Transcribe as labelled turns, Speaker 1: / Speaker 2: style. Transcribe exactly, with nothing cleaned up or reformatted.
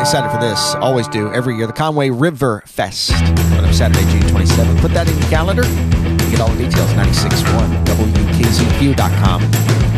Speaker 1: excited for this. Always do. Every year. The Conway River Fest. On Saturday, June twenty-seventh. Put that in your calendar. Get all the details. ninety-six point one W K Z Q dot com.